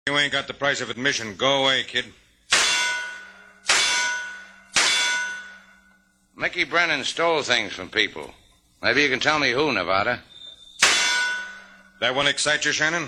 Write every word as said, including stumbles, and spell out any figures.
You ain't got the price of admission. Go away, kid. Mickey Brennan stole things from people. Maybe you can tell me who, Nevada. That one excite you, Shannon?